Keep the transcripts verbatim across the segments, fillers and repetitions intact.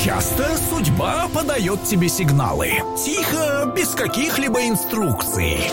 Часто судьба подает тебе сигналы. Тихо, без каких-либо инструкций.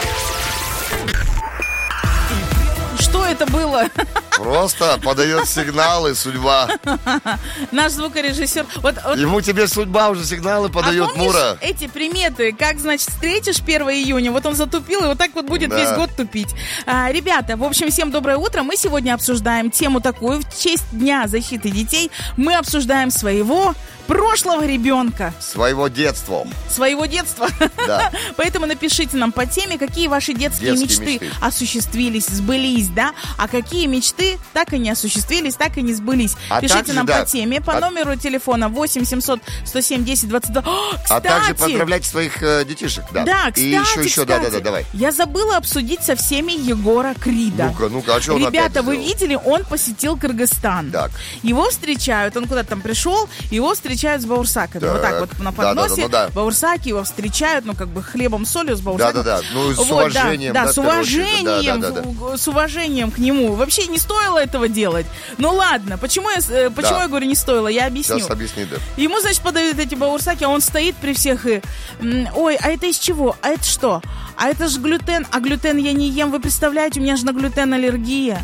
Что это было? Просто подает сигналы судьба. Наш звукорежиссер. Вот, вот. Ему тебе судьба уже сигналы подает, а помнишь Мура. Эти приметы, как, значит, встретишь первого июня, вот он затупил, и вот так вот будет да. весь год тупить. А, ребята, в общем, всем доброе утро. Мы сегодня обсуждаем тему такую. В честь Дня защиты детей мы обсуждаем своего прошлого ребенка. Своего детства. Своего детства. Да. Поэтому напишите нам по теме, какие ваши детские, детские мечты, мечты осуществились, сбылись, да? А какие мечты так и не осуществились, так и не сбылись. А Пишите также, нам да, по теме, по а... номеру телефона восемь семьсот сто семь десять двадцать два. О, кстати! А также поздравляйте своих э, детишек. Да, да кстати, и еще, еще, кстати, да, да, да, давай. Я забыла обсудить со всеми Егора Крида. Ну-ка, ну-ка, а что он Ребята, вы сделал? видели, он посетил Кыргызстан. Так. Его встречают, он куда-то там пришел, его встречают с баурсаками. Так. Вот так вот на подносе. Да, да, да, ну, да. Баурсаки его встречают, ну, как бы хлебом, солью с баурсаком. Да-да-да, ну, с вот, уважением. Да, да, с уважением, да, да, да. с уважением к нему. Вообще не стоило этого делать. Ну, ладно, почему я, почему да. я говорю не стоило, я объясню. Сейчас объясни, да. Ему, значит, подают эти баурсаки, а он стоит при всех и... Ой, а это из чего? А это что? А это же глютен. А глютен я не ем, вы представляете, у меня же на глютен аллергия.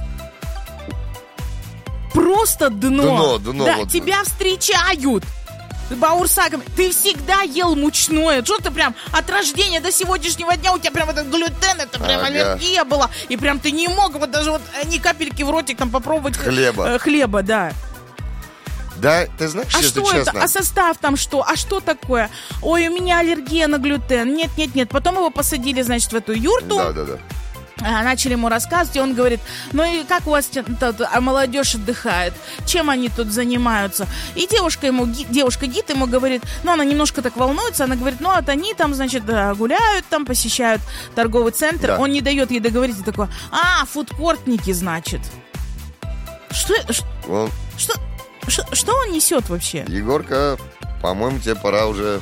Просто дно. Дно, дно. Да, вот. тебя встречают. Баурсаками. Ты всегда ел мучное. Что ты прям от рождения до сегодняшнего дня у тебя прям этот глютен, это прям ага. аллергия была. И прям ты не мог вот даже вот ни капельки в ротик там попробовать хлеба. Э, хлеба, да. Да, ты знаешь, а если что честно. это? А состав там что? А что такое? Ой, у меня аллергия на глютен. Нет, нет, нет. Потом его посадили, значит, в эту юрту. Да, да, да. Начали ему рассказывать, и он говорит: ну и как у вас тут, а молодежь отдыхает? Чем они тут занимаются? И девушка ему, девушка-гид ему говорит, ну она немножко так волнуется, она говорит, ну вот они там, значит, гуляют, там посещают торговый центр. Да. Он не дает ей договорить, и такой: а, фудкортники, значит. Что, он... что, что, что он несет вообще? Егорка, по-моему, тебе пора уже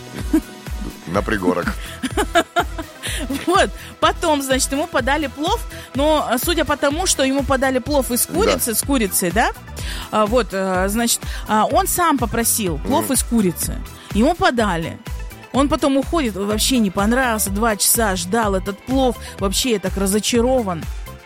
на пригорок. Вот, потом, значит, ему подали плов, но судя по тому, что ему подали плов из курицы, да. с курицей, да, а, вот, а, значит, а, он сам попросил плов mm. из курицы, ему подали. Он потом уходит, вообще не понравился, два часа ждал этот плов, вообще я так разочарован.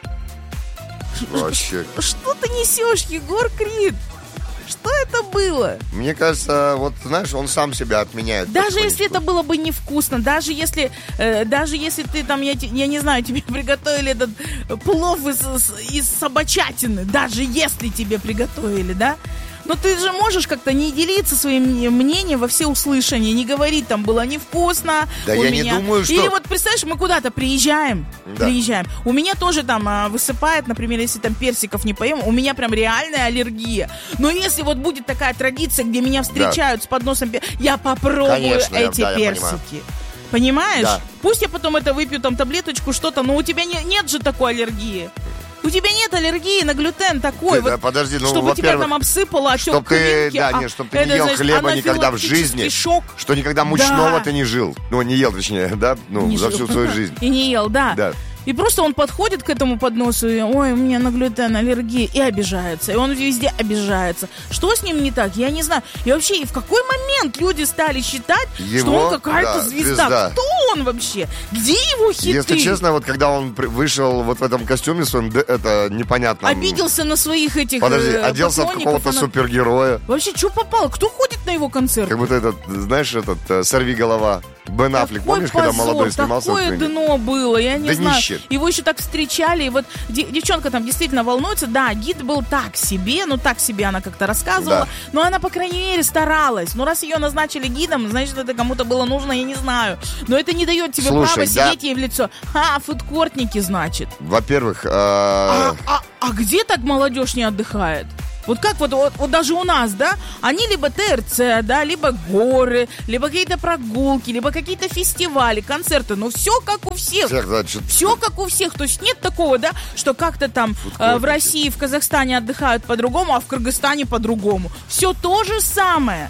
Вообще. Что ты несешь, Егор Крид? Что это было? Мне кажется, вот, знаешь, он сам себя отменяет. Даже если это было бы невкусно, даже если, э, даже если ты там, я, я не знаю, тебе приготовили этот плов из, из собачатины, даже если тебе приготовили, да? Но ты же можешь как-то не делиться своим мнением во всеуслышание, не говорить, там было невкусно. Да у я меня... не думаю, что... Или вот, представляешь, мы куда-то приезжаем, да. приезжаем. У меня тоже там а, высыпает, например, если там персиков не поем, у меня прям реальная аллергия. Но если вот будет такая традиция, где меня встречают да. с подносом, я попробую Конечно, эти да, персики. Понимаешь? Да. Пусть я потом это выпью, там, таблеточку, что-то, но у тебя не, нет же такой аллергии. У тебя нет аллергии на глютен такой, ты, вот, да, подожди, ну, чтобы тебя там обсыпало отек кровинки. Да, а, нет, чтобы ты не ел значит, хлеба никогда в жизни. Шок. Что никогда мучного да. ты не жил. Ну, не ел, точнее, да, ну, не за жил. всю свою жизнь. И не ел, да. Да. И просто он подходит к этому подносу и: ой, у меня на глютен аллергия, и обижается. И он везде обижается. Что с ним не так? Я не знаю. И вообще, и в какой момент люди стали считать, его, что он какая-то да, звезда? звезда? Кто он вообще? Где его хиты? Если честно, вот когда он вышел вот в этом костюме своем, это непонятно. Обиделся на своих этих Подожди, оделся от какого-то она... супергероя. Вообще, что попало? Кто ходит на его концерт? Как будто этот, знаешь, этот, сорвиголова. Бен Аффлек, помнишь, позор, когда молодой снимался? Такое дно было, я не да знаю. Нищет. Его еще так встречали, и вот девчонка там действительно волнуется. Да, гид был так себе, ну так себе она как-то рассказывала, да. но она, по крайней мере, старалась. Ну, раз ее назначили гидом, значит, это кому-то было нужно, я не знаю. Но это не дает тебе Слушай, права да. сидеть ей в лицо. А, фудкортники, значит. Во-первых... Э... А, а, а где так молодежь не отдыхает? Вот как вот, вот, вот даже у нас, да, они либо ТРЦ, да, либо горы, либо какие-то прогулки, либо какие-то фестивали, концерты, ну все как у всех, всех да, все как у всех, то есть нет такого, да, что как-то там э, в России, в Казахстане отдыхают по-другому, а в Кыргызстане по-другому, все то же самое. В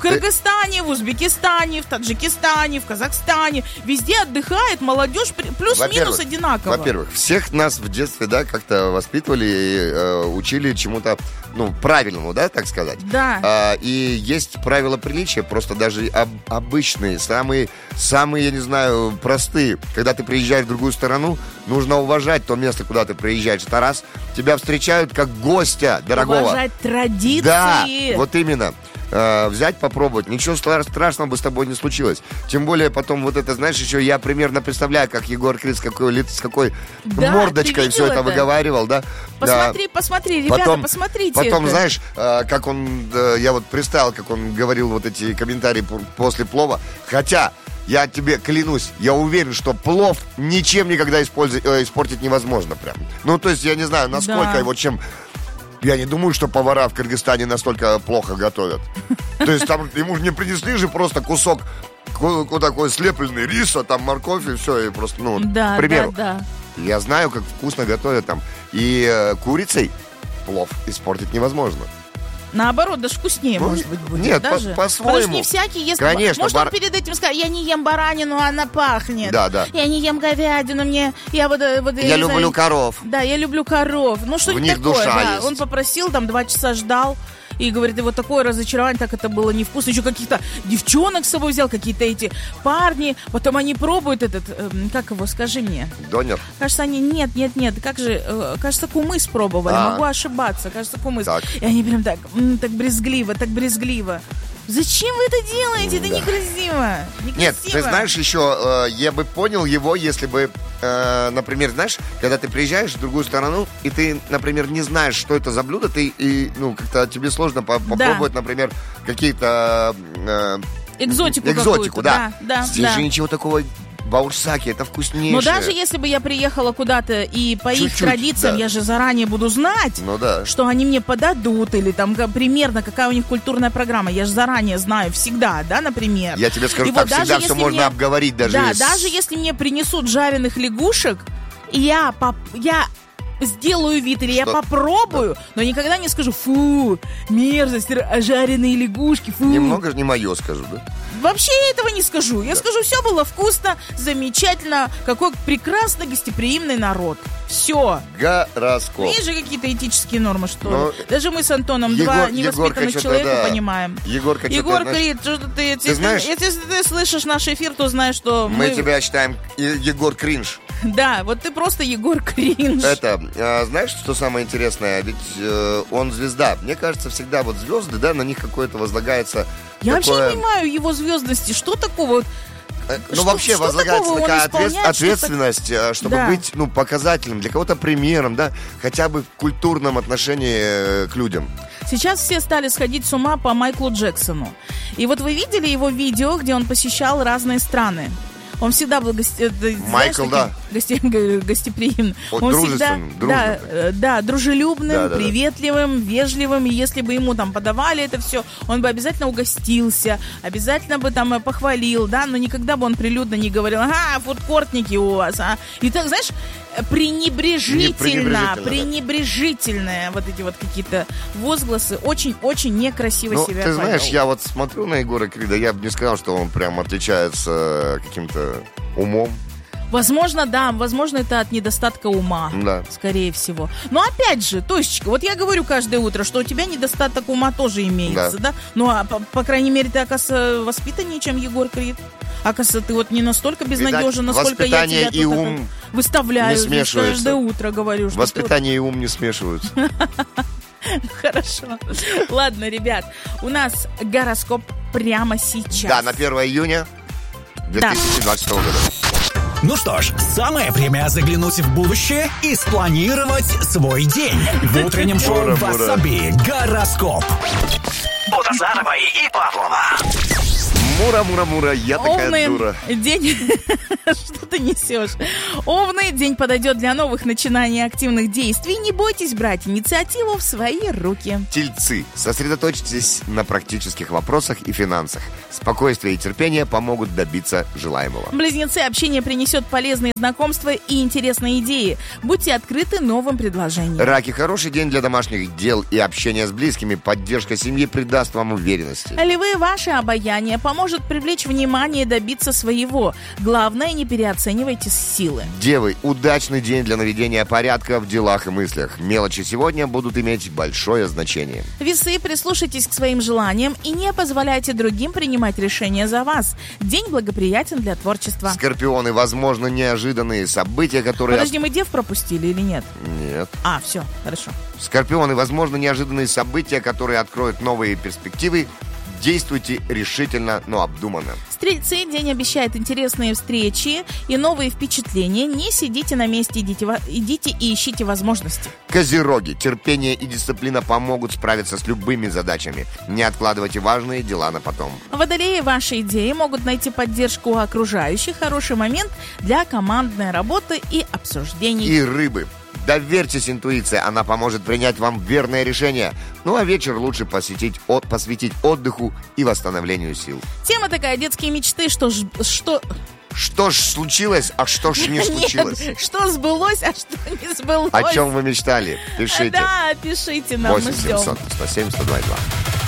Кыргызстане, в Узбекистане, в Таджикистане, в Казахстане. Везде отдыхает молодежь плюс-минус одинаково. Во-первых, всех нас в детстве, да, как-то воспитывали и э, учили чему-то, ну, правильному, да, так сказать. Да. А, и есть правила приличия, просто даже об, обычные, самые, самые, я не знаю, простые. Когда ты приезжаешь в другую страну, нужно уважать то место, куда ты приезжаешь. Это раз. Тебя встречают как гостя дорогого. Уважать традиции. Да, вот именно. Э, взять, попробовать. Ничего страшного бы с тобой не случилось. Тем более потом вот это, знаешь, еще я примерно представляю, как Егор Крид с какой, с какой да, мордочкой все это, это выговаривал, да? Посмотри, да. посмотри, ребята, потом, посмотрите. Потом, это. знаешь, э, как он, э, я вот представил, как он говорил вот эти комментарии после плова. Хотя, я тебе клянусь, я уверен, что плов ничем никогда использовать, э, испортить невозможно прям. Ну, то есть, я не знаю, насколько да. его чем... Я не думаю, что повара в Кыргызстане настолько плохо готовят. То есть там ему же не принесли же просто кусок вот такой слепленный риса, там морковь и все, и просто, ну, да, к примеру. Да, да. Я знаю, как вкусно готовят там. И э, курицей плов испортить невозможно. Наоборот, даже вкуснее, ну, может быть, будет. Нет, даже. по- по-своему. Потому что не всякий ест. Конечно. Может, бар... он перед этим сказать, я не ем баранину, она пахнет. Да, да. Я не ем говядину, мне... Я, вот, вот, я я люблю знаю... коров. Да, я люблю коров. Ну, что-нибудь В них такое, душа да. есть. Он попросил, там, два часа ждал. И говорит, и вот такое разочарование, так это было невкусно. Еще каких-то девчонок с собой взял, какие-то эти парни. Потом они пробуют этот, э, как его, скажи мне. Донер? Кажется, они, нет, нет, нет, как же, э, кажется, кумыс пробовали. А. Могу ошибаться, кажется, кумыс. Так. И они прям так, м, так брезгливо, так брезгливо. Зачем вы это делаете? Это да. некрасиво. некрасиво. Нет, ты знаешь, еще э, я бы понял его, если бы, э, например, знаешь, когда ты приезжаешь в другую страну, и ты, например, не знаешь, что это за блюдо, ты, и, ну, как-то тебе сложно по- попробовать, да. например, какие-то... Э, экзотику Экзотику, да. да, да. Здесь да. же ничего такого... Баурсаки, это вкуснейшее. Но даже если бы я приехала куда-то и по Чуть-чуть, их традициям, да. я же заранее буду знать, ну, да. что они мне подадут, или там как, примерно какая у них культурная программа. Я же заранее знаю всегда, да, например. Я тебе скажу, и так вот всегда все можно мне, обговорить даже. Да, с... даже если мне принесут жареных лягушек, и я, поп, я сделаю вид, или что? Я попробую, да. но никогда не скажу, фу, мерзость, жареные лягушки, фу. Немного же не мое скажу, да? Вообще я этого не скажу. Я да. скажу, все было вкусно, замечательно, какой прекрасный гостеприимный народ. Все. Гороскоп. Есть же какие-то этические нормы, что но... ли? Даже мы с Антоном, Егор, два невоспитанных человека, да. понимаем. Егорка, Егор что Крид, что ты, ты если, знаешь, если, если ты слышишь наш эфир, то знаешь, что мы... мы... тебя считаем Егор Кринж. Да, вот ты просто Егор Кринж. Это, а, знаешь, что самое интересное? Ведь э, он звезда. Мне кажется, всегда вот звезды, да, на них какое-то возлагается... Я такое... вообще не понимаю его звездности. Что такого... Ну, что, вообще, что возлагается такая ответ... ответственность, что чтобы да. быть, ну, показательным, для кого-то примером, да, хотя бы в культурном отношении к людям. Сейчас все стали сходить с ума по Майклу Джексону. И вот вы видели его видео, где он посещал разные страны? Он всегда был гости... Майкл, знаешь, да. Гости... гостеприимным. Вот он дружественным, всегда да, да, дружелюбным, да, да, приветливым, да. вежливым. И если бы ему там подавали это все, он бы обязательно угостился, обязательно бы там похвалил, да, но никогда бы он прилюдно не говорил, ага, фудкортники у вас, а. И так, знаешь, пренебрежительно, пренебрежительно пренебрежительные да. вот эти вот какие-то возгласы, очень-очень некрасиво ну, себя ты повел. знаешь, я вот смотрю на Егора Крида, я бы не сказал, что он прям отличается каким-то умом. Возможно, да, возможно, это от недостатка ума, да. скорее всего. Но опять же, Тосечка, вот я говорю каждое утро, что у тебя недостаток ума тоже имеется, да? да? Ну, а по, по крайней мере, ты, оказывается, воспитаннее, чем Егор Крид. Оказывается, ты вот не настолько безнадежен, Видать, насколько я тебя и тут ум это выставляю. не смешиваются. Каждое утро говорю. Что воспитание и ум не смешиваются. Хорошо. Ладно, ребят, у нас гороскоп прямо сейчас. Да, на первое июня две тысячи двадцать второго года. Ну что ж, самое время заглянуть в будущее и спланировать свой день. В утреннем шоу «Васаби» гороскоп. От Азаровой и Павлова. Мура-мура-мура, я такая Овны, дура. День... Что ты несешь? Овны, день подойдет для новых начинаний и активных действий. Не бойтесь брать инициативу в свои руки. Тельцы, сосредоточьтесь на практических вопросах и финансах. Спокойствие и терпение помогут добиться желаемого. Близнецы, общение принесет полезные знакомства и интересные идеи. Будьте открыты новым предложениям. Раки, хороший день для домашних дел и общения с близкими. Поддержка семьи придаст вам уверенности. Львы, ваше обаяние поможет привлечь внимание и добиться своего. Главное, не переоценивайте силы. Девы, удачный день для наведения порядка в делах и мыслях. Мелочи сегодня будут иметь большое значение. Весы, прислушайтесь к своим желаниям и не позволяйте другим принимать решения за вас. День благоприятен для творчества. Скорпионы, возможно, неожиданные события, которые... Подожди, мы дев пропустили или нет? Нет. А, все, хорошо. Скорпионы, возможно, неожиданные события, которые откроют новые перспективы. Действуйте решительно, но обдуманно. Стрельцы, день обещает интересные встречи и новые впечатления. Не сидите на месте, идите, идите и ищите возможности. Козероги, терпение и дисциплина помогут справиться с любыми задачами. Не откладывайте важные дела на потом. Водолеи, ваши идеи могут найти поддержку у окружающих. Хороший момент для командной работы и обсуждений. И рыбы. Доверьтесь интуиции, она поможет принять вам верное решение. Ну а вечер лучше посвятить, от, посвятить отдыху и восстановлению сил. Тема такая: детские мечты. Что ж... Что... Что ж случилось, а что ж не случилось? Нет, что сбылось, а что не сбылось? О чем вы мечтали? Пишите. Да, пишите нам, мы восемь ждем. семьсот сто семь сто два два.